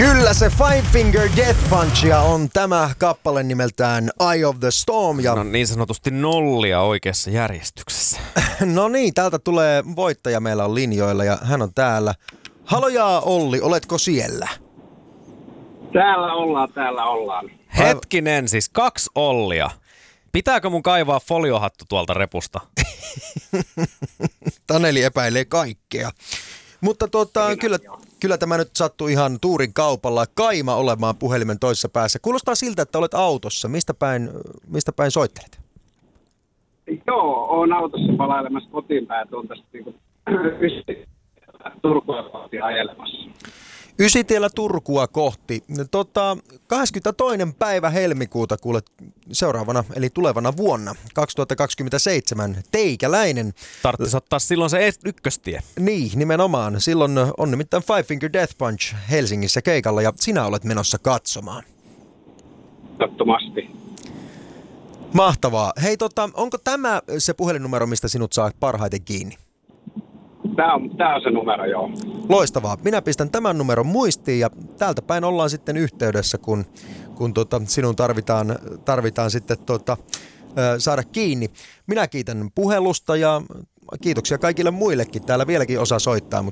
Kyllä se Five Finger Death Punchia on tämä kappale nimeltään Eye of the Storm. Ja... No niin sanotusti nollia oikeassa järjestyksessä. No niin, täältä tulee voittaja, meillä on linjoilla ja hän on täällä. Halojaa Olli, oletko siellä? Täällä ollaan. Hetkinen, siis 2 Ollia. Pitääkö mun kaivaa foliohattu tuolta repusta? Taneli epäilee kaikkea. Mutta kyllä tämä nyt sattui ihan tuurin kaupalla. Kaima olemaan puhelimen toisessa päässä. Kuulostaa siltä, että olet autossa. Mistä päin soittelet? Joo, oon autossa palailemassa kotiin päin. Tuon tästä Turkua kohti ajelemassa. Ysitiellä Turkua kohti. 22. päivä helmikuuta kuulet seuraavana, eli tulevana vuonna 2027 teikäläinen. Tarvitsisi ottaa silloin se ykköstie. Niin, nimenomaan. Silloin on nimittäin Five Finger Death Punch Helsingissä keikalla ja sinä olet menossa katsomaan. Ehdottomasti. Mahtavaa. Hei, onko tämä se puhelinnumero, mistä sinut saa parhaiten kiinni? Tämä on se numero, joo. Loistavaa. Minä pistän tämän numeron muistiin ja täältä päin ollaan sitten yhteydessä, kun sinun tarvitaan sitten saada kiinni. Minä kiitän puhelusta ja kiitoksia kaikille muillekin. Täällä vieläkin osa soittaa, mutta